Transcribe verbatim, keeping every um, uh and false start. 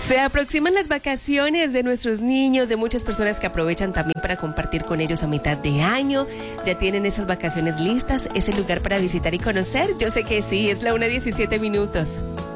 Se aproximan las vacaciones de nuestros niños, de muchas personas que aprovechan también para compartir con ellos a mitad de año. ¿Ya tienen esas vacaciones listas? ¿Es el lugar para visitar y conocer? Yo sé que sí, es la una diecisiete minutos.